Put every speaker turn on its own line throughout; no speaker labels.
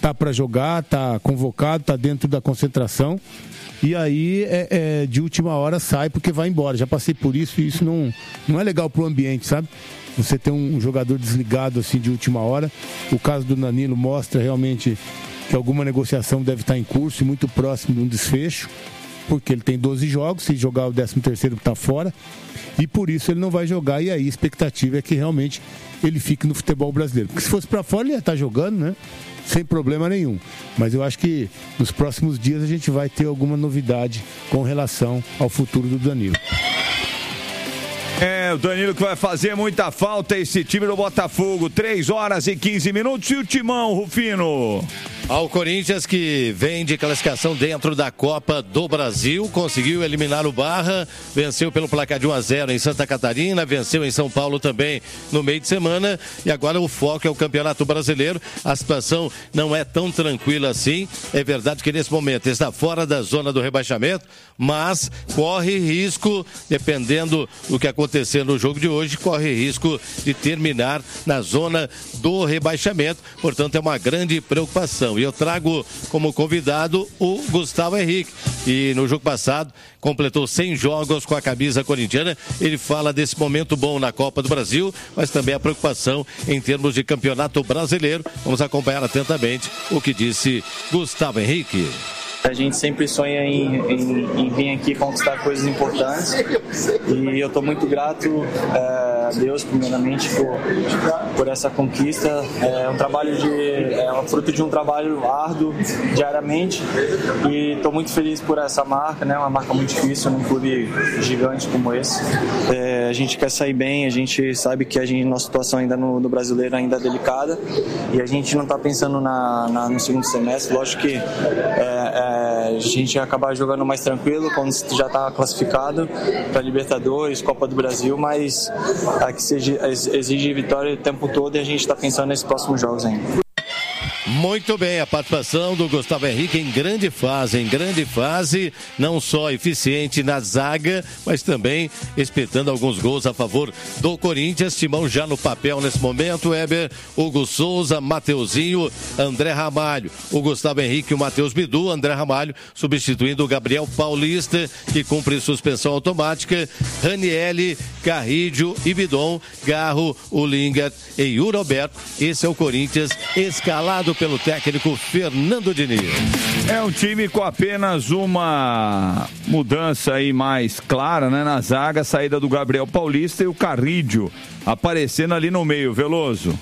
tá para jogar, tá convocado, tá dentro da concentração. E aí, de última hora, sai porque vai embora. Já passei por isso e isso não é legal pro ambiente, sabe? Você ter um jogador desligado assim de última hora. O caso do Danilo mostra realmente que alguma negociação deve estar em curso e muito próximo de um desfecho, porque ele tem 12 jogos, se jogar o 13º está fora, e por isso ele não vai jogar, e aí a expectativa é que realmente ele fique no futebol brasileiro. Porque se fosse para fora ele ia estar jogando, né? Sem problema nenhum. Mas eu acho que nos próximos dias a gente vai ter alguma novidade com relação ao futuro do Danilo.
O Danilo que vai fazer muita falta, esse time do Botafogo. 3h15. E o Timão, Rufino?
Ao Corinthians, que vem de classificação dentro da Copa do Brasil, conseguiu eliminar o Barra, venceu pelo placar de 1-0 em Santa Catarina, venceu em São Paulo também no meio de semana, e agora o foco é o Campeonato Brasileiro. A situação não é tão tranquila assim, é verdade que nesse momento está fora da zona do rebaixamento, mas corre risco, dependendo do que acontecer no jogo de hoje, corre risco de terminar na zona do rebaixamento, portanto é uma grande preocupação. E eu trago como convidado o Gustavo Henrique, e no jogo passado completou 100 jogos com a camisa corintiana. Ele fala desse momento bom na Copa do Brasil, mas também a preocupação em termos de Campeonato Brasileiro. Vamos acompanhar atentamente o que disse Gustavo Henrique.
A gente sempre sonha em vir aqui conquistar coisas importantes, e eu estou muito grato a Deus, primeiramente, por essa conquista. É um fruto de um trabalho árduo diariamente, e estou muito feliz por essa marca, né? Uma marca muito difícil num clube gigante como esse. A gente quer sair bem, a gente sabe que nossa situação ainda no brasileiro ainda é delicada, e a gente não está pensando no segundo semestre. Lógico que a gente ia acabar jogando mais tranquilo quando já está classificado para Libertadores, Copa do Brasil, mas aqui exige vitória o tempo todo, e a gente está pensando nesses próximos jogos ainda.
Muito bem, a participação do Gustavo Henrique em grande fase, não só eficiente na zaga, mas também espetando alguns gols a favor do Corinthians. Timão já no papel nesse momento, Weber, Hugo Souza, Mateuzinho, André Ramalho, o Gustavo Henrique, o Matheus Bidu, André Ramalho substituindo o Gabriel Paulista, que cumpre suspensão automática, Ranielli, Carrídio, Ibidon, Garro, Ulinga e Yuri Alberto. Esse é o Corinthians escalado pelo técnico Fernando Diniz.
É um time com apenas uma mudança aí mais clara, né, na zaga, a saída do Gabriel Paulista e o Carrídio aparecendo ali no meio. Veloso.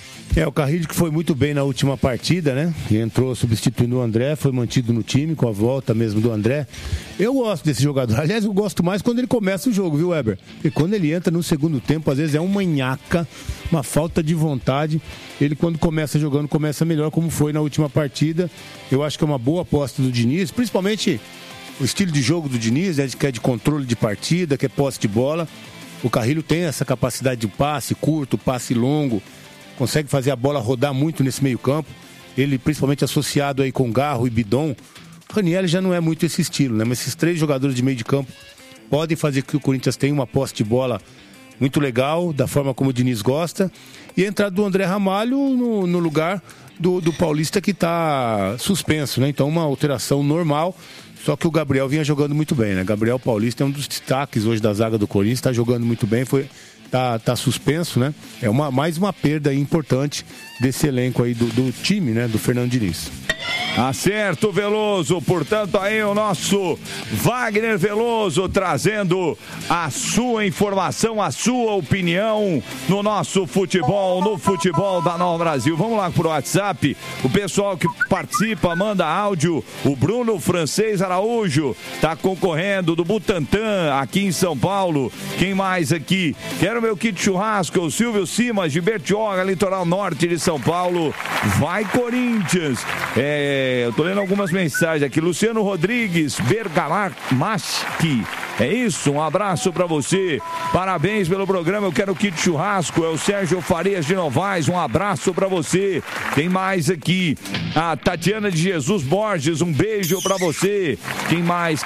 O Carrídio que foi muito bem na última partida, né? Que entrou substituindo o André, foi mantido no time com a volta mesmo do André. Eu gosto desse jogador. Aliás, eu gosto mais quando ele começa o jogo, viu, Weber? Porque quando ele entra no segundo tempo, às vezes é uma nhaca, uma falta de vontade. Ele, quando começa jogando, começa melhor, como foi na última partida. Eu acho que é uma boa aposta do Diniz, principalmente o estilo de jogo do Diniz, que é de controle de partida, que é posse de bola. O Carrilho tem essa capacidade de passe curto, passe longo, consegue fazer a bola rodar muito nesse meio campo. Ele, principalmente associado aí com Garro e Bidon. O Ranielli já não é muito esse estilo, né? Mas esses três jogadores de meio de campo podem fazer que o Corinthians tenha uma posse de bola muito legal, da forma como o Diniz gosta. E a entrada do André Ramalho no lugar do Paulista, que está suspenso, né? Então uma alteração normal. Só que o Gabriel vinha jogando muito bem, né? Gabriel Paulista é um dos destaques hoje da zaga do Corinthians, está jogando muito bem, tá suspenso, né? É mais uma perda importante desse elenco aí do time, né? Do Fernando Diniz.
Acerto, Veloso. Portanto, aí o nosso Wagner Veloso trazendo a sua informação, a sua opinião no nosso futebol, no futebol da Nova Brasil. Vamos lá pro WhatsApp. O pessoal que participa, manda áudio. O Bruno Francês Araújo tá concorrendo do Butantã, aqui em São Paulo. Quem mais aqui? Quero meu kit churrasco. O Silvio Simas, de Bertioga, litoral norte de São Paulo. Vai, Corinthians. Eu tô lendo algumas mensagens aqui. Luciano Rodrigues, Bergamaschi. É isso, um abraço pra você. Parabéns pelo programa, eu quero kit churrasco. É o Sérgio Farias de Novaes, um abraço pra você. Tem mais aqui, a Tatiana de Jesus Borges, um beijo pra você. Quem mais?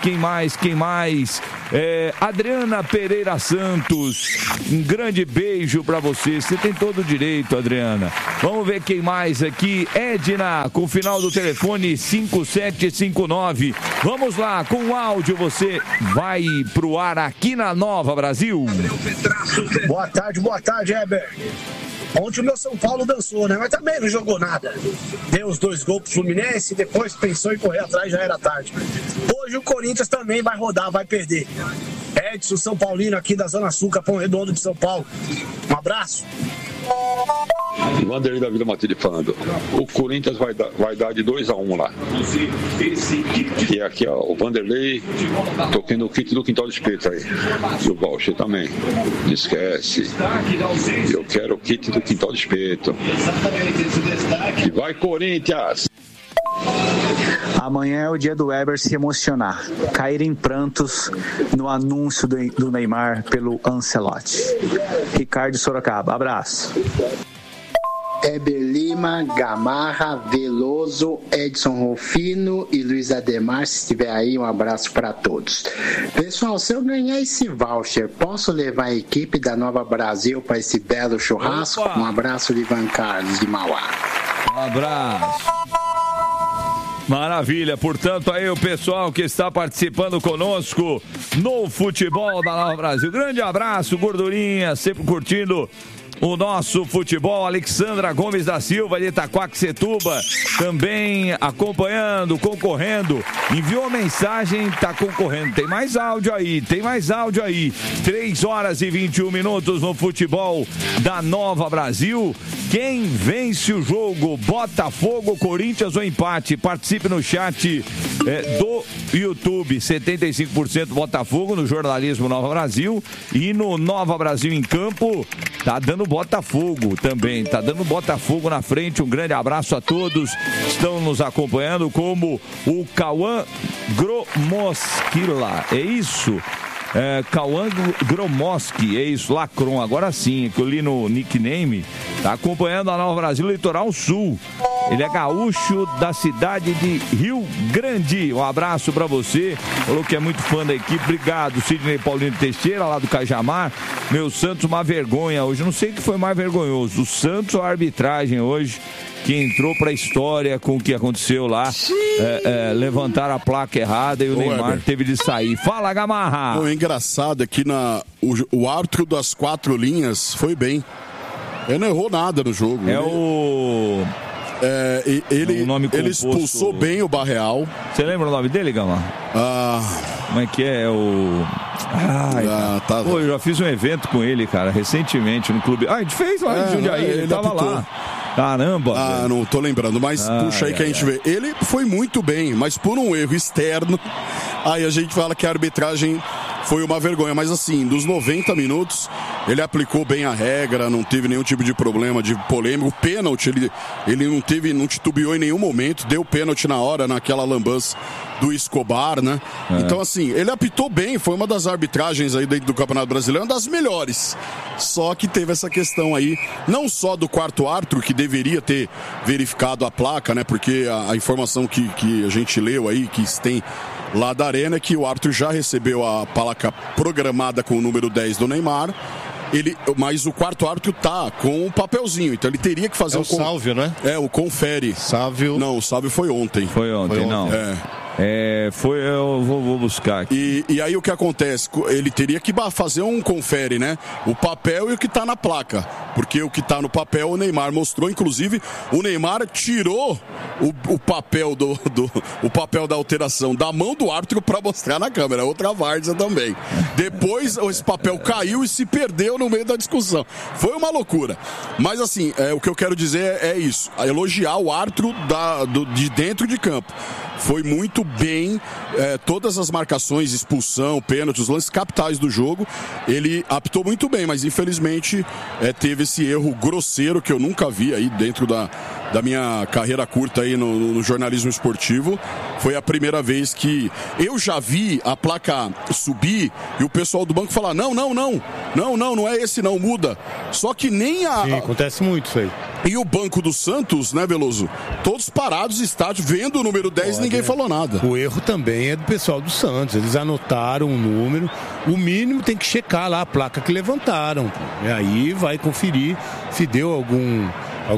Adriana Pereira Santos, um grande beijo pra você. Você tem todo o direito, Adriana. Vamos ver quem mais aqui. Edna, com o final do telefone 5759. Vamos lá, com o áudio você vai pro ar aqui na Nova Brasil.
Boa tarde, Heber. Ontem o meu São Paulo dançou, né? Mas também não jogou nada. Deu os 2 gols pro Fluminense, depois pensou em correr atrás, já era tarde. Hoje o Corinthians também vai rodar, vai perder. Edson, São Paulino aqui da Zona Sul, Capão Redondo de São Paulo. Um abraço.
Vanderlei da Vila Matilde falando. O Corinthians vai dar de 2-1 lá. E aqui, ó, o Vanderlei tocando o kit do Quintal do Espeto aí. E o Valcher também. Não esquece. Eu quero o kit do Quintal do Espeto. E vai, Corinthians!
Amanhã é o dia do Weber se emocionar, cair em prantos no anúncio do Neymar pelo Ancelotti. Ricardo Sorocaba, abraço.
Heber Lima, Gamarra, Veloso, Edson Rufino e Luiz Ademar, se estiver aí, um abraço para todos. Pessoal, se eu ganhar esse voucher, posso levar a equipe da Nova Brasil para esse belo churrasco? Opa. Um abraço de Ivan Carlos de Mauá.
Um abraço. Maravilha, portanto aí o pessoal que está participando conosco no futebol da Nova Brasil. Grande abraço, gordurinha, sempre curtindo o nosso futebol. Alexandra Gomes da Silva de Itaquaquecetuba também acompanhando, concorrendo, enviou uma mensagem, tá concorrendo. Tem mais áudio aí. 3h21 no futebol da Nova Brasil. Quem vence o jogo? Botafogo, Corinthians ou empate? Participe no chat do YouTube. 75% Botafogo no jornalismo Nova Brasil, e no Nova Brasil em Campo tá dando Botafogo também, tá dando Botafogo na frente. Um grande abraço a todos que estão nos acompanhando, como o Cauã Gromoskila, é isso? Cauã Gromoski, é isso, Lacron, agora sim, que eu li no nickname, tá acompanhando a Nova Brasil Litoral Sul. Ele é gaúcho da cidade de Rio Grande. Um abraço pra você. Falou que é muito fã da equipe. Obrigado, Sidney Paulino Teixeira, lá do Cajamar. Meu Santos, uma vergonha hoje. Não sei o que foi mais vergonhoso, o Santos ou a arbitragem hoje, que entrou pra história com o que aconteceu lá. Levantaram a placa errada e o Neymar teve de sair. Fala, Gamarra!
O engraçado é que o árbitro das 4 linhas foi bem. Ele não errou nada no jogo. Ele expulsou bem o Barreal.
Você lembra o nome dele, Gamarra? Como é que é? Pô, eu já fiz um evento com ele, cara, recentemente no clube. A gente fez lá em Jundiaí, ele tava apitou lá. Caramba!
Não tô lembrando, mas puxa aí que a gente vê. Ele foi muito bem, mas por um erro externo, aí a gente fala que a arbitragem foi uma vergonha. Mas assim, dos 90 minutos, ele aplicou bem a regra, não teve nenhum tipo de problema, de polêmica. O pênalti, ele não titubeou em nenhum momento, deu pênalti na hora, naquela lambança do Escobar, né? Então assim, ele apitou bem, foi uma das arbitragens aí dentro do Campeonato Brasileiro, uma das melhores. Só que teve essa questão aí, não só do quarto árbitro, que deveria ter verificado a placa, né? Porque a informação que a gente leu aí, que tem lá da Arena, é que o árbitro já recebeu a placa programada com o número 10 do Neymar. Mas o quarto árbitro tá com um papelzinho, então ele teria que fazer
o Sálvio, né?
O confere.
Sálvio.
Não, o Sálvio foi ontem.
Foi ontem. Não. Eu vou buscar aqui.
E aí o que acontece? Ele teria que fazer um confere, né? O papel e o que tá na placa. Porque o que tá no papel o Neymar mostrou, inclusive o Neymar tirou o papel o papel da alteração da mão do árbitro para mostrar na câmera. Outra várzea também. Depois esse papel caiu e se perdeu no meio da discussão. Foi uma loucura. Mas assim, o que eu quero dizer é isso. Elogiar o árbitro de dentro de campo. Foi muito bem, todas as marcações, expulsão, pênalti, os lances capitais do jogo, ele apitou muito bem, mas infelizmente teve esse erro grosseiro que eu nunca vi aí dentro da da minha carreira curta aí no jornalismo esportivo. Foi a primeira vez que eu já vi a placa subir e o pessoal do banco falar, não é esse não, muda. Só que nem a...
Sim, acontece muito isso aí.
E o banco do Santos, né, Veloso? Todos parados, estádio, vendo o número 10 e ninguém falou nada.
O erro também é do pessoal do Santos. Eles anotaram o número. O mínimo tem que checar lá a placa que levantaram. E aí vai conferir se deu algum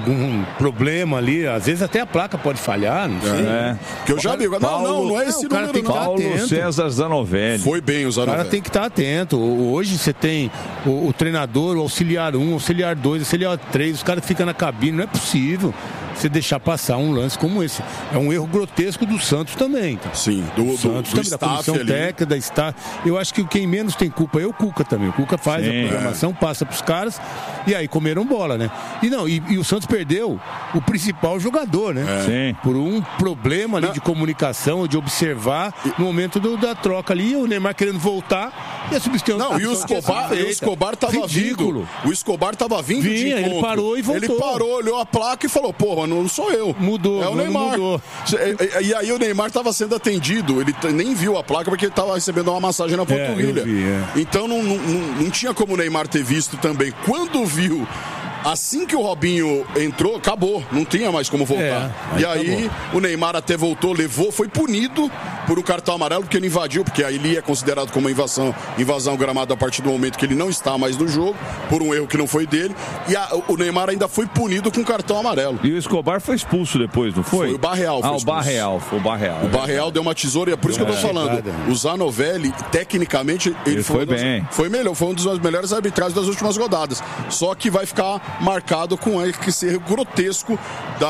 problema ali. Às vezes até a placa pode falhar, não sei.
Que eu já vi. Não é esse
o cara
número,
tem que
não.
estar atento.
Paulo César Zanovelli.
Foi bem o Zanovelli.
O cara tem que estar atento. Hoje você tem o treinador, o auxiliar 1, auxiliar 2, auxiliar 3, os caras ficam na cabine. Não é possível você deixar passar um lance como esse. É um erro grotesco do Santos também. Tá?
Sim,
Santos também, da comissão técnica, da staff. Eu acho que quem menos tem culpa é o Cuca também. O Cuca faz a programação, passa pros caras e aí comeram bola, né? E o Santos perdeu o principal jogador, né?
Sim.
Por um problema ali de comunicação, de observar no momento da troca ali, o Neymar querendo voltar e a substituição.
Não, e o Escobar tava vindo. O Escobar tava vindo de encontro.
Ele parou e voltou.
Ele parou, olhou a placa e falou, porra, não sou eu.
Mudou.
É o Neymar.
Mudou.
E aí o Neymar tava sendo atendido, ele nem viu a placa porque ele tava recebendo uma massagem na panturrilha. Então não tinha como o Neymar ter visto também. Quando viu, assim que o Robinho entrou, acabou. Não tinha mais como voltar. E aí o Neymar até voltou, levou, foi punido por um cartão amarelo, porque ele invadiu, porque aí ele é considerado como invasão ao gramado a partir do momento que ele não está mais no jogo, por um erro que não foi dele. E o Neymar ainda foi punido com cartão amarelo.
E o Escobar foi expulso depois, não foi?
Foi o Barreal.
O Barreal.
O Barreal deu uma tesoura, e é por isso que eu tô falando. O Zanovelli, tecnicamente, ele foi bem. Foi melhor, foi um dos melhores arbitragens das últimas rodadas. Só que vai ficar marcado com esse erro grotesco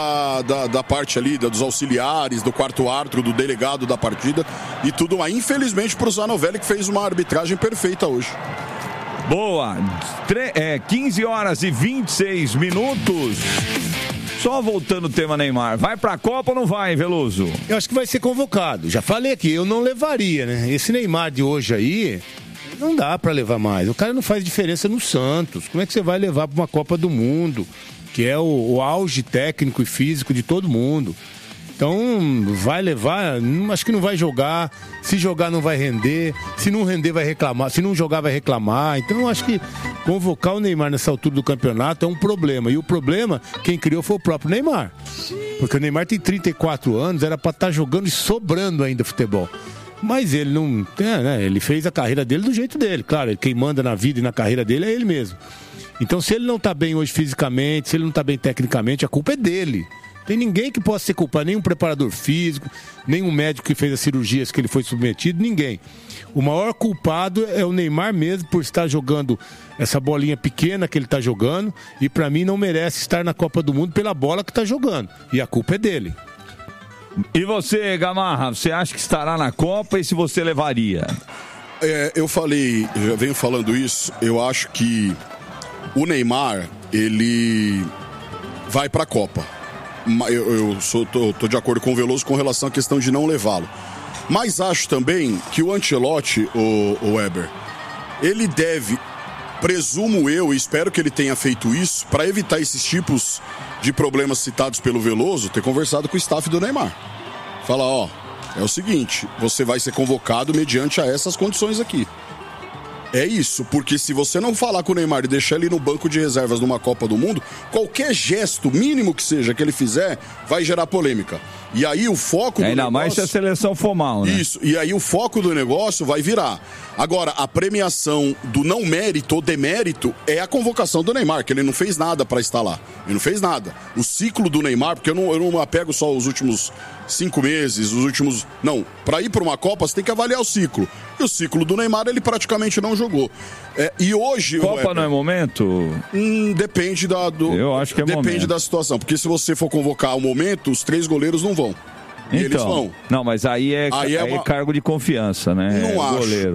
da parte ali, dos auxiliares, do quarto árbitro, do delegado da partida e tudo mais. Infelizmente pro Zanovelli, que fez uma arbitragem perfeita hoje.
Boa. 15 horas e 26 minutos. Só voltando o tema Neymar, vai pra Copa ou não vai, Veloso?
Eu acho que vai ser convocado. Já falei aqui, eu não levaria, né? Esse Neymar de hoje aí, não dá pra levar mais. O cara não faz diferença no Santos. Como é que você vai levar pra uma Copa do Mundo, que é o auge técnico e físico de todo mundo? Então, vai levar, acho que não vai jogar. Se jogar, não vai render. Se não render, vai reclamar. Se não jogar, vai reclamar. Então, acho que convocar o Neymar nessa altura do campeonato é um problema. E o problema, quem criou foi o próprio Neymar. Porque o Neymar tem 34 anos, era pra estar jogando e sobrando ainda futebol. Mas ele não... né? Ele fez a carreira dele do jeito dele. Claro, quem manda na vida e na carreira dele é ele mesmo. Então, se ele não tá bem hoje fisicamente, se ele não tá bem tecnicamente, a culpa é dele. Tem ninguém que possa ser culpado, nem um preparador físico, nem um médico que fez as cirurgias que ele foi submetido, ninguém. O maior culpado é o Neymar mesmo por estar jogando essa bolinha pequena que ele está jogando e para mim não merece estar na Copa do Mundo pela bola que está jogando. E a culpa é dele.
E você, Gamarra, você acha que estará na Copa e se você levaria?
Eu já venho falando isso, eu acho que o Neymar, ele vai para a Copa. Eu tô de acordo com o Veloso com relação à questão de não levá-lo. Mas acho também que o Ancelotti, o Weber, ele deve, presumo eu, e espero que ele tenha feito isso, para evitar esses tipos de problemas citados pelo Veloso, ter conversado com o staff do Neymar. Fala, é o seguinte, você vai ser convocado mediante a essas condições aqui. É isso, porque se você não falar com o Neymar e deixar ele no banco de reservas numa Copa do Mundo, qualquer gesto, mínimo que seja, que ele fizer, vai gerar polêmica. E aí o foco do negócio...
Ainda mais se a seleção for mal, né?
Isso, e aí o foco do negócio vai virar. Agora, a premiação do não mérito ou demérito é a convocação do Neymar, que ele não fez nada para estar lá. Ele não fez nada. O ciclo do Neymar, porque eu não apego só os últimos 5 meses, os últimos... Não, para ir para uma Copa você tem que avaliar o ciclo. E o ciclo do Neymar, ele praticamente não jogou. E hoje...
Copa não é momento?
Depende
Eu acho que é momento.
Depende da situação, porque se você for convocar ao momento, os 3 goleiros não vão. E eles vão.
Não, mas aí é cargo de confiança, né?
Não acho.
Goleiro.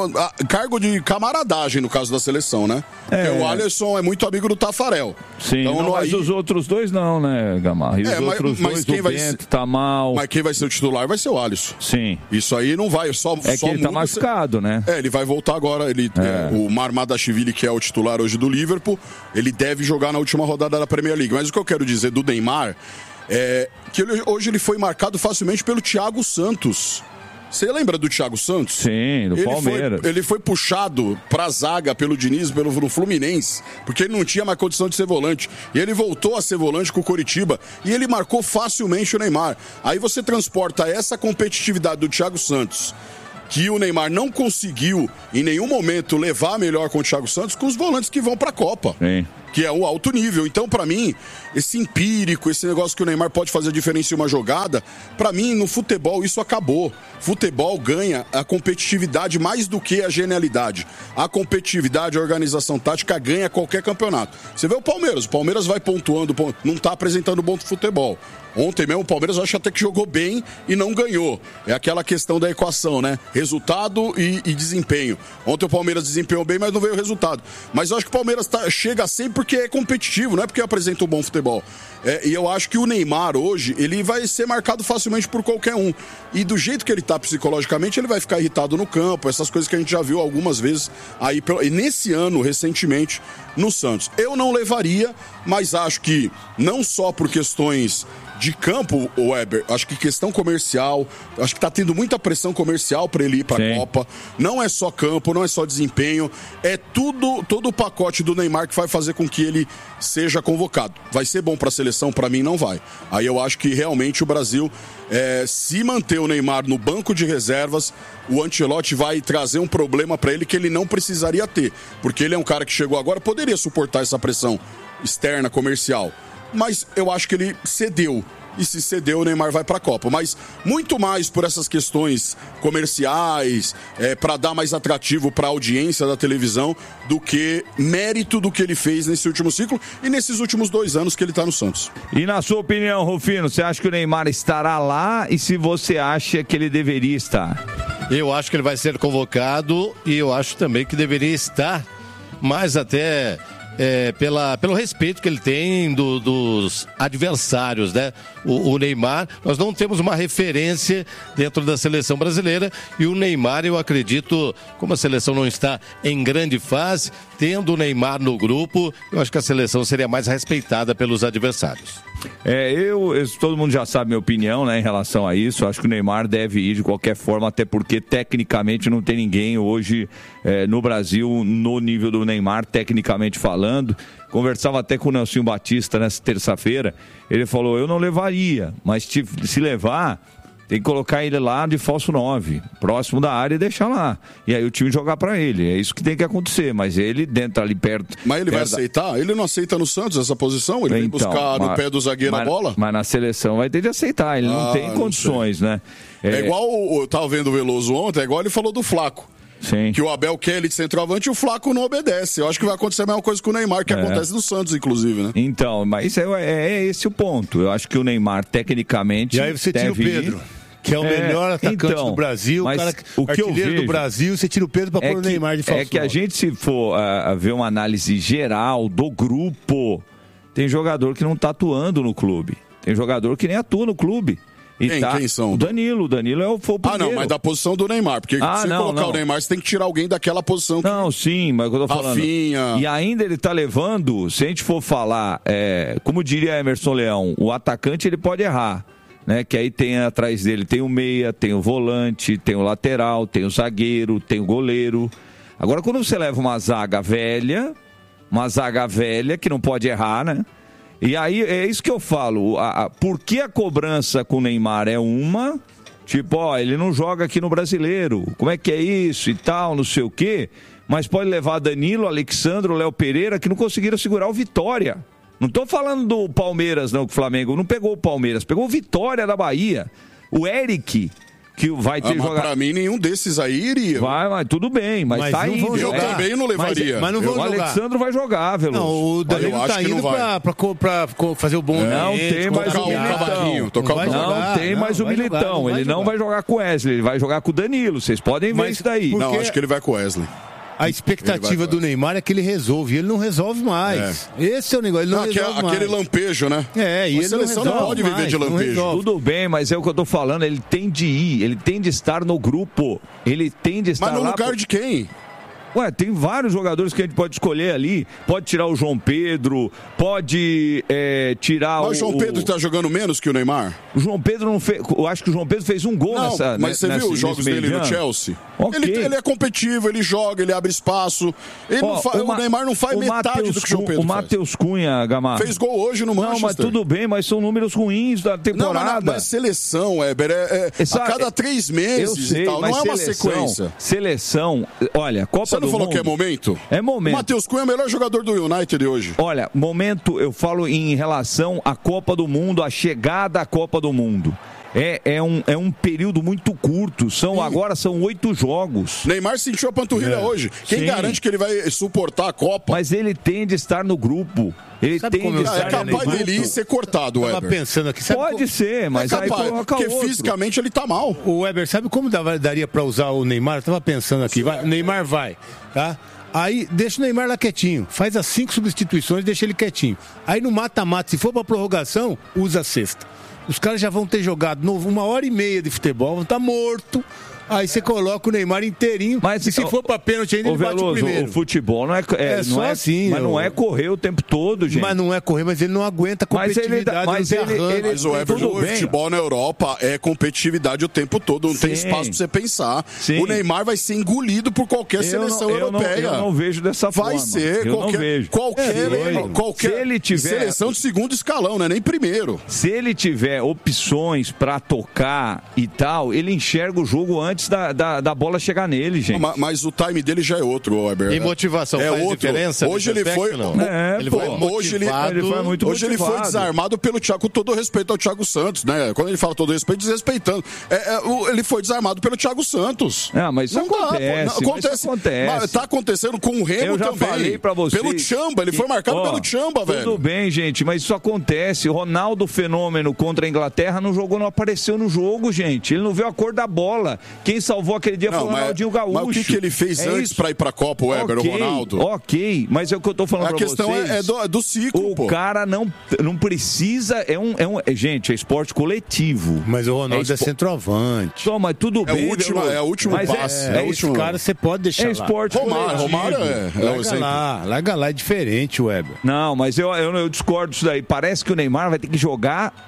Cargo de camaradagem, no caso da seleção, né? Porque o Alisson é muito amigo do Tafarel.
Sim, então, mas os outros dois não, né, Gamarra? E os outros dois,
quem
o Bento tá mal.
Mas quem vai ser o titular vai ser o Alisson.
Sim.
Isso aí não vai, só
que ele tá machucado, né?
Ele vai voltar agora. O Marmadashvili, que é o titular hoje do Liverpool, ele deve jogar na última rodada da Premier League. Mas o que eu quero dizer do Neymar é que hoje ele foi marcado facilmente pelo Thiago Santos. Você lembra do Thiago Santos?
Sim, do Palmeiras.
Ele foi puxado pra zaga pelo Diniz, pelo Fluminense, porque ele não tinha mais condição de ser volante. E ele voltou a ser volante com o Coritiba e ele marcou facilmente o Neymar. Aí você transporta essa competitividade do Thiago Santos, que o Neymar não conseguiu em nenhum momento levar melhor com o Thiago Santos, com os volantes que vão pra Copa.
Sim.
Que é o alto nível. Então, pra mim, esse empírico, esse negócio que o Neymar pode fazer a diferença em uma jogada, pra mim, no futebol, isso acabou. Futebol ganha a competitividade mais do que a genialidade. A competitividade, a organização tática ganha qualquer campeonato. Você vê o Palmeiras vai pontuando, não tá apresentando bom futebol. Ontem mesmo o Palmeiras, eu acho até que jogou bem e não ganhou. É aquela questão da equação, né? Resultado e desempenho. Ontem o Palmeiras desempenhou bem, mas não veio o resultado. Mas eu acho que o Palmeiras chega sempre porque é competitivo, não é porque apresenta um bom futebol. E eu acho que o Neymar hoje, ele vai ser marcado facilmente por qualquer um. E do jeito que ele tá psicologicamente, ele vai ficar irritado no campo, essas coisas que a gente já viu algumas vezes aí, e nesse ano, recentemente, no Santos. Eu não levaria, mas acho que não só por questões de campo, Weber, acho que questão comercial, acho que tá tendo muita pressão comercial para ele ir pra Copa. Não é só campo, não é só desempenho, é todo o pacote do Neymar que vai fazer com que ele seja convocado. Vai ser bom pra seleção? Pra mim não vai. Aí eu acho que realmente o Brasil, se manter o Neymar no banco de reservas, o Ancelotti vai trazer um problema pra ele que ele não precisaria ter, porque ele é um cara que chegou agora, poderia suportar essa pressão externa, comercial. Mas eu acho que ele cedeu. E se cedeu, o Neymar vai para a Copa. Mas muito mais por essas questões comerciais, para dar mais atrativo para a audiência da televisão, do que mérito do que ele fez nesse último ciclo e nesses últimos 2 anos que ele está no Santos.
E na sua opinião, Rufino, você acha que o Neymar estará lá e se você acha que ele deveria estar?
Eu acho que ele vai ser convocado e eu acho também que deveria estar, mas até... pelo respeito que ele tem dos adversários, né? O Neymar, nós não temos uma referência dentro da seleção brasileira e o Neymar, eu acredito, como a seleção não está em grande fase, tendo o Neymar no grupo, eu acho que a seleção seria mais respeitada pelos adversários.
Todo mundo já sabe minha opinião, né, em relação a isso. Acho que o Neymar deve ir de qualquer forma, até porque tecnicamente não tem ninguém hoje no Brasil no nível do Neymar, tecnicamente falando. Conversava até com o Nelsinho Batista nessa terça-feira. Ele falou, eu não levaria, mas se levar, tem que colocar ele lá de falso 9, próximo da área e deixar lá. E aí o time jogar pra ele. É isso que tem que acontecer, mas ele dentro ali perto...
Mas ele vai aceitar? Ele não aceita no Santos essa posição? Ele vem buscar no pé do zagueiro a bola?
Mas na seleção vai ter de aceitar, ele não tem condições, né?
Igual, eu tava vendo o Veloso ontem, é igual ele falou do Flaco.
Sim.
Que o Abel quer ele de centroavante e o Flaco não obedece. Eu acho que vai acontecer a mesma coisa com o Neymar, que acontece no Santos, inclusive, né?
Então, mas é esse o ponto. Eu acho que o Neymar, tecnicamente,
e aí você tira o Pedro, que é o melhor atacante do Brasil, o que eu vejo do Brasil, você tira o Pedro para pôr o Neymar de falso.
É que a gente, se for ver uma análise geral do grupo, tem jogador que não está atuando no clube. Tem jogador que nem atua no clube.
Quem são?
O Danilo. O Danilo foi o primeiro.
Não, mas da posição do Neymar. Porque se colocar o Neymar, você tem que tirar alguém daquela posição.
Não, sim, mas eu tô falando.
Rafinha.
E ainda ele tá levando, se a gente for falar, como diria Emerson Leão, o atacante ele pode errar. Né? Que aí tem atrás dele, tem o meia, tem o volante, tem o lateral, tem o zagueiro, tem o goleiro. Agora, quando você leva uma zaga velha que não pode errar, né? E aí, é isso que eu falo, por que a cobrança com o Neymar é uma, tipo, ele não joga aqui no Brasileiro, como é que é isso e tal, não sei o quê, mas pode levar Danilo, Alexandre, Léo Pereira, que não conseguiram segurar o Vitória. Não estou falando do Palmeiras, não, que o Flamengo não pegou o Palmeiras, pegou o Vitória da Bahia. O Eric, que vai ter
jogador. Pra mim, nenhum desses aí iria.
Vai, mas tudo bem, mas tá indo.
Eu também não levaria.
Mas não vão jogar.
O Alexandre vai jogar, Veloso.
Não, o Danilo tá indo pra fazer o bom.
Não tem mais o Militão. Não tem mais o Militão. Ele não vai jogar com o Wesley, ele vai jogar com o Danilo. Vocês podem ver isso daí.
Não, acho que ele vai com o Wesley.
A expectativa do Neymar é que ele resolve, e ele não resolve mais. Esse é o negócio, ele não resolve mais.
Aquele lampejo, né?
E ele
seleção não pode viver de lampejo.
Tudo bem, mas é o que eu tô falando, ele tem de ir, ele tem de estar no grupo, ele tem de estar
lá. Mas no lugar de quem?
Ué, tem vários jogadores que a gente pode escolher ali. Pode tirar o João Pedro, pode tirar
Mas o João Pedro está jogando menos que o Neymar?
O João Pedro não fez. Eu acho que o João Pedro fez um gol nessa.
Mas você viu os jogos dele no Chelsea? Okay. Ele é competitivo, ele joga, ele abre espaço. O Neymar não faz metade do que o João Pedro faz.
O Matheus Cunha, Gamarra.
Fez gol hoje no Manchester.
Não, mas tudo bem, mas são números ruins da temporada.
Não, mas seleção, Weber, a cada 3 meses
sei,
e tal. Não é uma sequência.
Seleção, olha, Copa
Você não falou que é momento?
É momento.
O Matheus Cunha é o melhor jogador do United hoje.
Olha, momento, eu falo em relação à Copa do Mundo, a chegada à Copa do Mundo. É um período muito curto. Agora são 8 jogos.
Neymar sentiu a panturrilha hoje. Quem garante que ele vai suportar a Copa?
Mas ele tem de estar no grupo. Ele tem de estar
é capaz dele ir ser cortado, Weber.
Tava pensando aqui.
Pode ser, mas
aí coloca porque outro. Fisicamente ele tá mal.
O Weber, sabe como daria pra usar o Neymar? Eu tava pensando aqui. O Neymar vai, tá? Aí deixa o Neymar lá quietinho, faz as 5 substituições, deixa ele quietinho. Aí no mata-mata, se for pra prorrogação, usa a sexta. Os caras já vão ter jogado 1h30 de futebol, vão estar morto. Aí você coloca o Neymar inteirinho. Mas, e se for pra pênalti ainda, ele bate o primeiro.
O futebol não é
só assim.
Mas não é correr o tempo todo, gente.
Mas não é correr, mas ele não aguenta a competitividade.
Mas o futebol na Europa é competitividade o tempo todo. Não tem espaço pra você pensar. Sim. O Neymar vai ser engolido por qualquer seleção europeia.
Eu não vejo dessa forma.
Vai ser qualquer
se ele tiver,
seleção de segundo escalão, não é nem primeiro.
Se ele tiver opções pra tocar e tal, ele enxerga o jogo antes da bola chegar nele, gente.
Mas o time dele já é outro, Weber.
E motivação faz diferença?
Hoje ele foi... Hoje ele foi desarmado pelo Thiago, com todo respeito ao Thiago Santos, né? Quando ele fala todo respeito, desrespeitando. Ele foi desarmado pelo Thiago Santos.
Mas isso acontece.
Mas tá acontecendo com o Remo também. Eu já falei pra vocês. Pelo Tchamba, ele foi marcado pelo Tchamba, velho.
Tudo bem, gente, mas isso acontece. O Ronaldo Fenômeno contra a Inglaterra não apareceu no jogo, gente. Ele não viu a cor da bola. Quem salvou aquele dia foi o Ronaldinho Gaúcho.
Mas o que ele fez antes pra ir pra Copa, o Weber, o Ronaldo?
Ok, mas é o que eu tô falando pra vocês.
A questão é do ciclo,
O cara não precisa... Gente, é esporte coletivo.
Mas o Ronaldo é centroavante.
Mas tudo bem.
É o último passe.
Esse cara você pode deixar lá.
É esporte coletivo.
Romário
larga lá, é diferente, Weber.
Não, mas eu discordo disso daí. Parece que o Neymar vai ter que jogar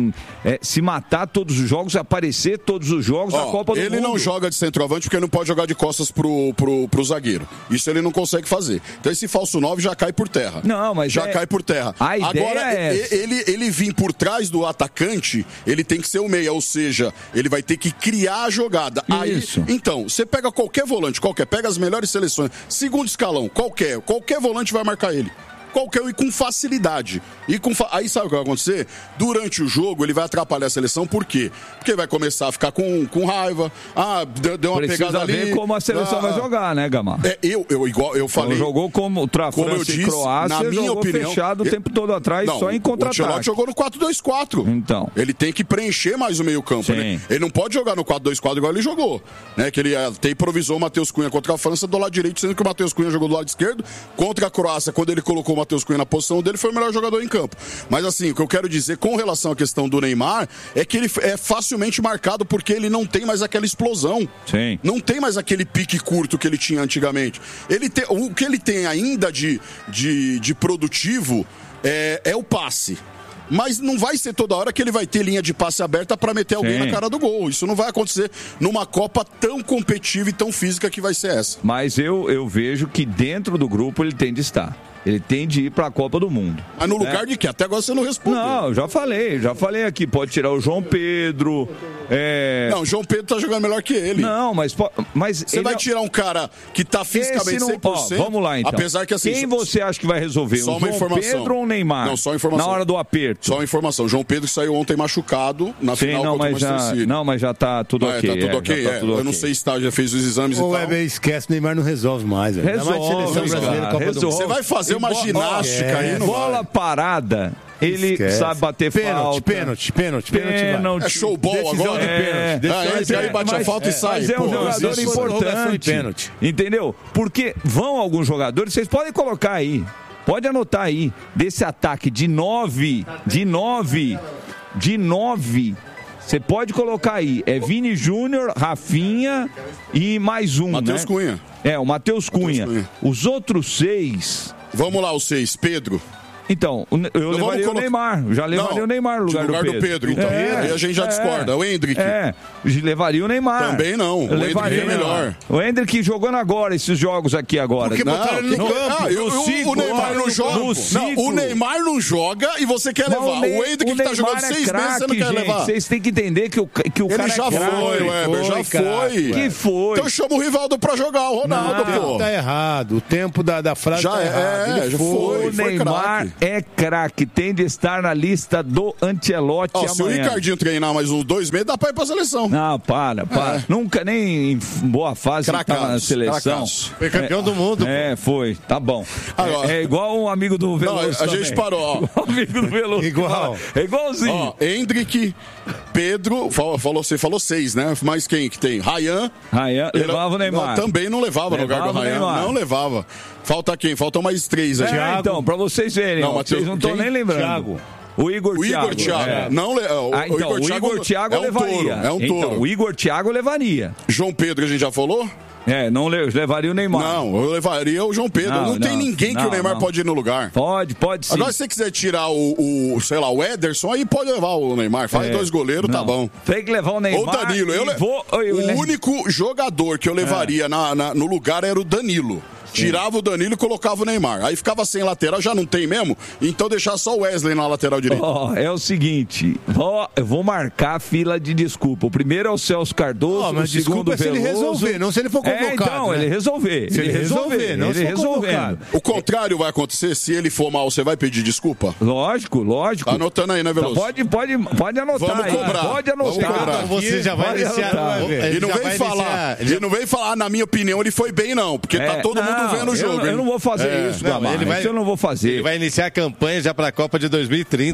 se matar todos os jogos, aparecer todos os jogos da Copa do Mundo.
Ele não joga de centroavante porque não pode jogar de costas pro zagueiro. Isso ele não consegue fazer. Então esse falso 9 já cai por terra.
Não, mas
cai por terra.
A ideia
Agora, ele vir por trás do atacante, ele tem que ser o meia, ou seja, ele vai ter que criar a jogada.
Isso.
Aí, então, você pega qualquer volante, pega as melhores seleções, segundo escalão, qualquer volante vai marcar ele. Qualquer e com facilidade. Aí sabe o que vai acontecer? Durante o jogo ele vai atrapalhar a seleção, por quê? Porque vai começar a ficar com raiva. Deu uma pegada ali.
Ver como a seleção vai jogar, né, Gamar?
Igual eu falei.
Jogou como França e Croácia, na minha opinião, fechado o tempo todo atrás, só em contra-ataque. O
Ancelotti jogou no 4-2-4.
Então.
Ele tem que preencher mais o meio-campo. Né? Ele não pode jogar no 4-2-4 igual ele jogou. Né? Que ele até improvisou o Matheus Cunha contra a França do lado direito, sendo que o Matheus Cunha jogou do lado esquerdo. Contra a Croácia, quando ele colocou o Matheus Cunha na posição dele, foi o melhor jogador em campo. Mas assim, o que eu quero dizer com relação à questão do Neymar é que ele é facilmente marcado porque ele não tem mais aquela explosão.
Sim.
Não tem mais aquele pique curto que ele tinha antigamente. O que ele tem ainda de produtivo é o passe. Mas não vai ser toda hora que ele vai ter linha de passe aberta para meter alguém na cara do gol. Isso não vai acontecer numa Copa tão competitiva e tão física que vai ser essa.
Mas eu vejo que dentro do grupo ele tem de estar. Ele tem de ir para a Copa do Mundo.
Mas no lugar de quê? Até agora você não respondeu.
Não, eu já falei aqui. Pode tirar o João Pedro.
Não, o João Pedro tá jogando melhor que ele.
Não, mas
você vai tirar um cara que tá fisicamente 100%.
Vamos lá, então.
Apesar que assim,
quem você acha que vai resolver?
Só
o
uma
João
informação.
Pedro ou o Neymar?
Não, só informação.
Na hora do aperto.
Só uma informação. João Pedro saiu ontem machucado na final contra o Manchester City.
Não, mas já tá tudo ok.
Tá tudo ok. Eu não sei se já fez os exames e tal.
Esquece, o Neymar não resolve mais.
Você
vai fazer uma ginástica aí, não
bola parada. Ele sabe bater falta.
Pênalti.
É showball agora? Aí bate a falta e sai.
Mas é um jogador importante. Entendeu? Porque vão alguns jogadores, vocês podem colocar aí. Pode anotar aí. Desse ataque de 9. Você pode colocar aí. É Vini Júnior, Rafinha e mais um.
Matheus Cunha.
O Matheus Cunha. Os outros 6.
Vamos lá, os 6. Pedro.
Então, eu levaria o Neymar. Já levaria o Neymar no lugar do Pedro.
Então. Aí a gente já discorda. O Hendrick.
Levaria o Neymar.
Também não. O Hendrick é melhor.
O Hendrick jogando agora, esses jogos aqui agora.
Porque botaram ele no campo.
O Neymar não joga. O Neymar não joga e você quer levar. O Hendrick que tá jogando 6 meses, você não quer levar.
Vocês têm que entender que o cara
já foi, Weber, já foi.
Que foi?
Então chama o Rivaldo pra jogar, o Ronaldo, pô.
Tá errado. O tempo da frase
já
tá errado.
Já foi.
O Neymar é craque, tem de estar na lista do Ancelotti amanhã.
Se o Ricardinho treinar mais uns 2 meses, dá pra ir pra seleção.
Não, para. Nunca nem em boa fase tá na seleção.
Foi campeão do mundo.
Foi. Tá bom.
Agora,
é igual um amigo do Veloso.
A gente parou, ó.
Amigo do Veloso.
Igual.
É igualzinho.
Ó, Hendrick, Pedro, você falou 6, né? Mas quem que tem? Rayan.
Levava o Neymar.
Também não levava no lugar do Rayan. Não levava. Falta quem? Faltam mais 3 aí.
Então, pra vocês verem. Vocês não estão nem lembrando.
Thiago.
O Igor Thiago.
O
Igor Thiago levaria.
É um touro.
O Igor Thiago levaria.
João Pedro, a gente já falou?
Não levaria o Neymar.
Não, eu levaria o João Pedro. Não tem ninguém que o Neymar pode ir no lugar.
Pode sim.
Agora, se você quiser tirar o Ederson, aí pode levar o Neymar. Faz 2 goleiros, tá bom.
Tem que levar o Neymar.
Ou Danilo. O único jogador que eu levaria no lugar era o Danilo. Tirava o Danilo e colocava o Neymar. Aí ficava sem lateral, já não tem mesmo? Então deixar só o Wesley na lateral direita.
É o seguinte, eu vou marcar a fila de desculpa. O primeiro é o Celso Cardoso,
mas
o segundo
desculpa se ele resolver, não se ele for convocado.
Então, ele resolver.
Se ele resolver, não se for convocado.
O contrário vai acontecer, se ele for mal, você vai pedir desculpa?
Lógico.
Tá anotando aí, né, Veloso?
Pode anotar.
Vamos cobrar.
Pode anotar.
Você já vai iniciar.
Ele não vem falar, na minha opinião, ele foi bem, não. Porque tá todo mundo vendo o jogo.
Eu não vou fazer isso, Gamar. Eu não vou fazer.
Ele vai iniciar a campanha já para a Copa de 2030.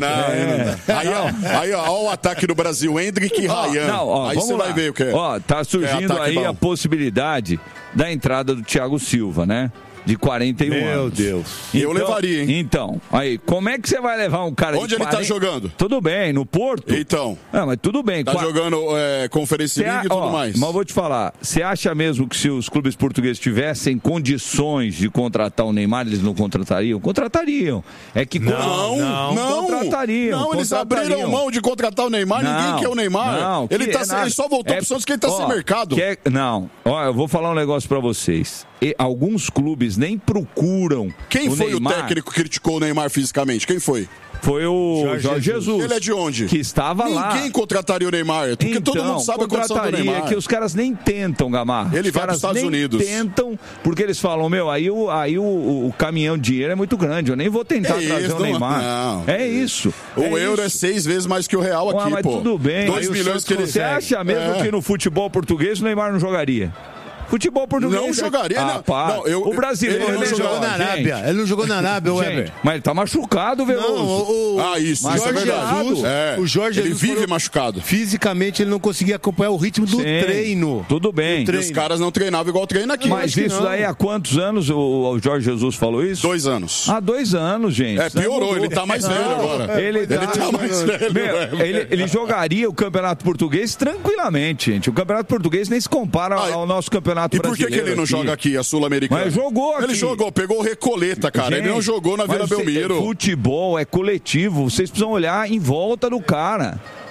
Aí, ó, o ataque do Brasil, Hendrick e Rayan. Aí você vai ver o que é.
Tá surgindo aí a possibilidade da entrada do Thiago Silva, né? De 41 anos.
Meu Deus.
Eu levaria, hein?
Então, aí, como é que você vai levar um cara
Onde ele tá jogando?
Tudo bem, no Porto.
Então.
Mas tudo bem.
Tá jogando Conference League e tudo mais.
Mas eu vou te falar, você acha mesmo que se os clubes portugueses tivessem condições de contratar o Neymar, eles não contratariam? Contratariam. É que
não
contratariam.
Não, eles abriram mão de contratar o Neymar, ninguém quer o Neymar. Ele só voltou pro Santos porque ele tá sem mercado.
Eu vou falar um negócio pra vocês. Alguns clubes nem procuram.
Quem foi
Neymar.
O técnico que criticou o Neymar fisicamente? Quem foi?
Foi o Jorge Jesus.
Ele é de onde?
Que estava lá.
Ninguém contrataria o Neymar, porque todo mundo sabe a condição do Neymar.
É que os caras nem tentam, Gamar.
Ele vai para os Estados Unidos.
Tentam, porque eles falam, aí o caminhão de dinheiro é muito grande, eu nem vou tentar trazer o Neymar. É isso.
O euro é 6 vezes mais que o real aqui,
mas
pô.
Tudo bem.
2 milhões que ele
Você acha mesmo que no futebol português o Neymar não jogaria? Futebol português.
Não jogaria, não.
O brasileiro
ele não jogou na Arábia. Ele não jogou na Arábia, o Weber.
Mas ele tá machucado, Veloso.
Isso é verdade.
O Jorge
ele vive machucado.
Fisicamente ele não conseguia acompanhar o ritmo do treino.
Tudo bem.
E os caras não treinavam igual treina aqui.
Mas isso daí há quantos anos o Jorge Jesus falou isso?
2 anos.
Há 2 anos, gente.
Piorou, ele tá mais velho agora.
Ele tá mais velho. Ele jogaria o Campeonato Português tranquilamente, gente. O Campeonato Português nem se compara ao nosso Campeonato Brasileiro.
E por que ele não joga aqui, a Sul-Americana?
Mas jogou aqui.
Ele jogou, pegou o Recoleta, cara. Gente, ele não jogou na Vila Belmiro.
Futebol é coletivo. Vocês precisam olhar em volta do cara.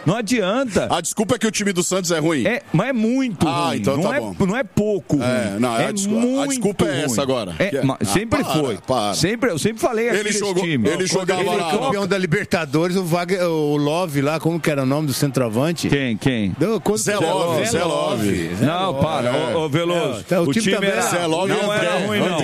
Não adianta.
A desculpa é que o time do Santos é ruim.
Mas é muito ruim.
Então
não
tá
é,
bom.
Não é pouco ruim.
A desculpa é essa agora.
Sempre foi. Eu sempre falei aqui desse time.
Ele jogava lá.
Campeão da Libertadores, o Love lá, como que era o nome do centroavante?
Quem?
Zé Love.
Não, para. Ô, Veloso. O time era...
Zé Love
não era ruim, não.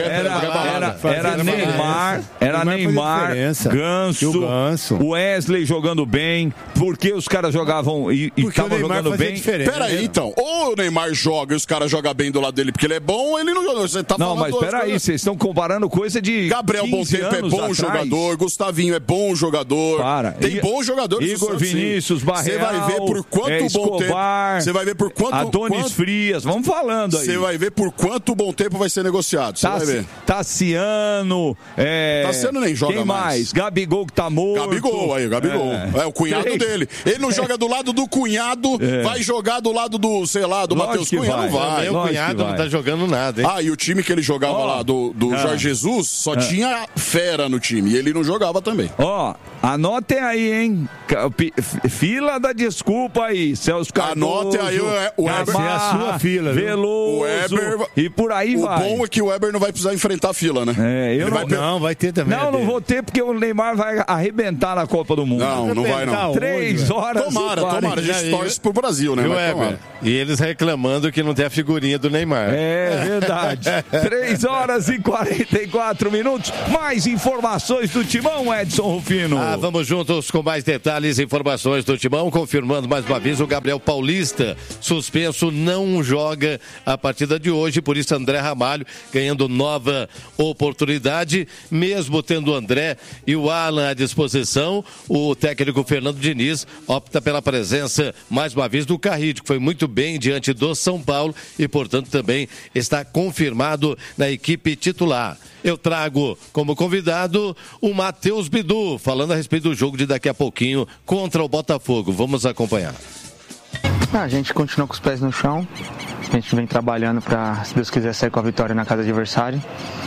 Era Neymar, Ganso, Wesley jogando bem. Por que os caras jogavam e estavam jogando bem?
Peraí, então. Ou o Neymar joga e os caras jogam bem do lado dele porque ele é bom, ou ele não joga. Você tá
não, mas peraí, vocês estão comparando coisa de
Gabriel Bom Tempo é bom jogador, Gustavinho é bom jogador. Tem bons jogadores.
Igor Vinícius, Barreal,
você vai ver por quanto bom tempo. Você vai ver por quanto...
Adonis Frias, vamos falando aí.
Você vai ver por quanto bom tempo vai ser negociado. Você vai ver.
Tassiano.
Tassiano nem joga
quem mais? Gabigol que tá morto.
Gabigol. É o cunhado dele. Ele não joga do lado do cunhado, vai jogar do lado do, sei lá, do Matheus Cunha. Não vai.
O cunhado não tá jogando nada, hein?
E o time que ele jogava lá, do Jorge Jesus, só tinha fera no time. E ele não jogava também.
Anotem aí, hein? Fila da desculpa aí, Celso Cardoso.
Anotem aí o Weber.
É a sua fila,
Veloso.
O Weber,
e por aí vai.
O bom é que o Weber não vai precisar enfrentar a fila, né?
Não, vai ter também.
Não vou ter porque o Neymar vai arrebentar na Copa do Mundo.
Não vai não.
3 horas.
Tomara. A gente torce pro Brasil, né?
Weber. E eles reclamando que não tem a figurinha do Neymar.
É verdade. 3 horas e 44 minutos. Mais informações do Timão, Edson Rufino.
Vamos juntos com mais detalhes e informações do Timão, confirmando mais uma vez o Gabriel Paulista, suspenso, não joga a partida de hoje, por isso André Ramalho ganhando nova oportunidade, mesmo tendo o André e o Alan à disposição, o técnico Fernando Diniz opta pela presença, mais uma vez, do Carride, que foi muito bem diante do São Paulo e, portanto, também está confirmado na equipe titular. Eu trago como convidado o Matheus Bidu, falando a respeito do jogo de daqui a pouquinho contra o Botafogo. Vamos acompanhar.
A gente continua com os pés no chão. A gente vem trabalhando para, se Deus quiser, sair com a vitória na casa do adversário.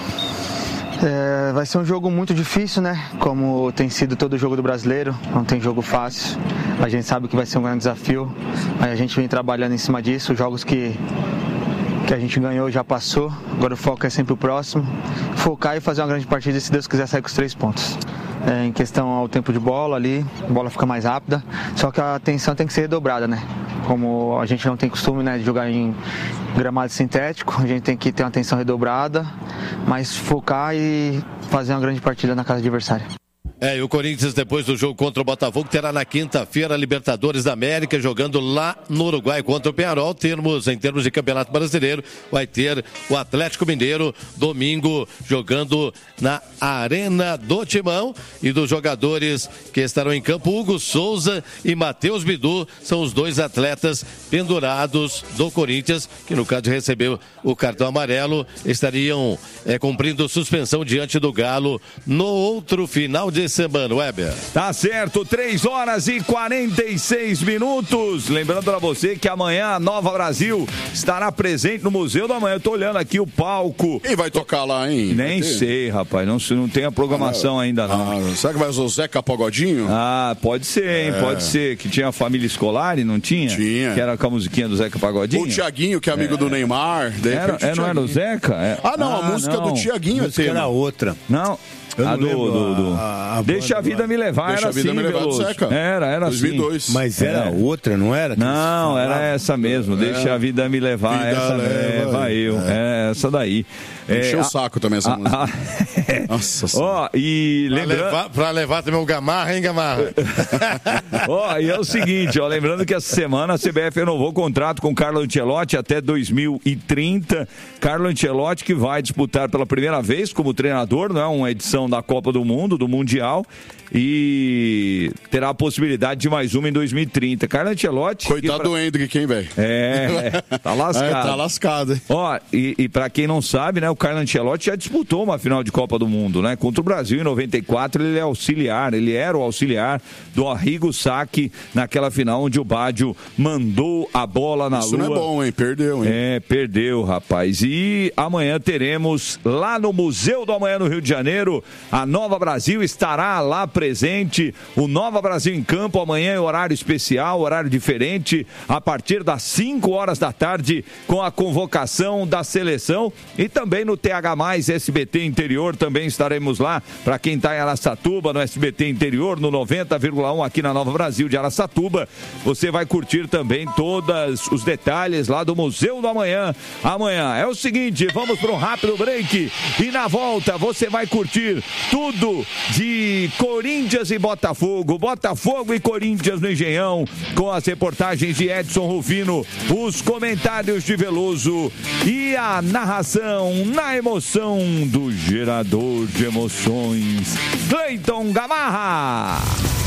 Vai ser um jogo muito difícil, né? Como tem sido todo jogo do Brasileiro, não tem jogo fácil. A gente sabe que vai ser um grande desafio, mas a gente vem trabalhando em cima disso. Os jogos que a gente ganhou já passou, agora o foco é sempre o próximo. Focar e fazer uma grande partida e, se Deus quiser, sair com os 3 pontos. Em questão ao tempo de bola ali, a bola fica mais rápida, só que a atenção tem que ser redobrada, né? Como a gente não tem costume, né, de jogar em gramado sintético, a gente tem que ter uma atenção redobrada, mas focar e fazer uma grande partida na casa do adversário.
E o Corinthians, depois do jogo contra o Botafogo, terá na quinta-feira a Libertadores da América, jogando lá no Uruguai contra o Peñarol. Em termos de Campeonato Brasileiro, vai ter o Atlético Mineiro, domingo, jogando na Arena do Timão. E dos jogadores que estarão em campo, Hugo Souza e Matheus Bidu, são os 2 atletas pendurados do Corinthians, que no caso de receber o cartão amarelo, estariam cumprindo suspensão diante do Galo no outro final de semana, Weber.
Tá certo, 3 horas e 46 minutos. Lembrando pra você que amanhã a Nova Brasil estará presente no Museu da Manhã. Eu tô olhando aqui o palco.
Quem vai tocar lá, hein?
Nem sei, rapaz. Não tem a programação ainda, não.
Será que vai usar o Zeca Pagodinho?
Pode ser, hein? Pode ser. Que tinha a Família Escolar e não tinha?
Tinha.
Que era com a musiquinha do Zeca Pagodinho?
O Thiaguinho, que é amigo do Neymar.
Não era o Zeca?
A música do Thiaguinho
era outra.
Não. Deixa a Vida Me Levar,
Deixa
era
a Vida
assim,
me levar do Zeca.
Era
2002.
assim.
Mas era outra, não era?
Não, era essa mesmo. Deixa a Vida Me Levar, essa leva eu. É essa daí.
Encheu o saco também essa música. Nossa senhora.
E lembrando...
Pra levar também o Gamarra, hein, Gamarra?
E é o seguinte, lembrando que essa semana a CBF renovou o contrato com Carlo Ancelotti até 2030. Carlo Ancelotti, que vai disputar pela primeira vez como treinador, não é uma edição da Copa do Mundo, do Mundial, e terá a possibilidade de mais uma em 2030. Carlo Ancelotti...
Coitado do Hendrick, hein, velho?
Tá lascado.
Tá lascado, hein?
E pra quem não sabe, né, o Carlo Ancelotti já disputou uma final de Copa do Mundo, né? Contra o Brasil em 94, ele era o auxiliar do Arrigo Sacchi naquela final onde o Baggio mandou a bola na lua.
Isso não é bom, hein? Perdeu, hein?
Perdeu, rapaz. E amanhã teremos lá no Museu do Amanhã no Rio de Janeiro A Nova Brasil estará lá presente. O Nova Brasil em campo amanhã é horário especial, horário diferente, a partir das 5 horas da tarde, com a convocação da seleção. E também no TH+, SBT Interior, também estaremos lá. Para quem está em Araçatuba, no SBT Interior, no 90,1 aqui na Nova Brasil de Araçatuba, você vai curtir também todos os detalhes lá do Museu do Amanhã. Amanhã é o seguinte, vamos para um rápido break e na volta você vai curtir tudo de Corinthians e Botafogo, Botafogo e Corinthians no Engenhão, com as reportagens de Edson Rufino, os comentários de Veloso e a narração na emoção do gerador de emoções, Cleiton Gamarra.